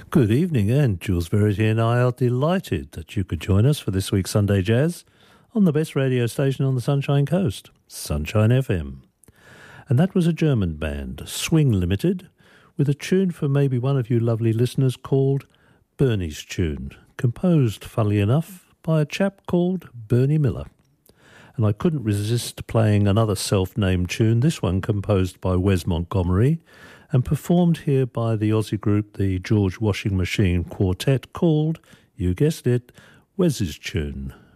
Good evening, and Jules Verity and I are delighted that you could join us for this week's Sunday Jazz on the best radio station on the Sunshine Coast, Sunshine FM. And that was a German band, Swing Limited, with a tune for maybe one of you lovely listeners called Bernie's Tune, composed, funnily enough, by a chap called Bernie Miller. And I couldn't resist playing another self-named tune, this one composed by Wes Montgomery, and performed here by the Aussie group, the George Washing Machine Quartet, called, you guessed it, Wes's Tune.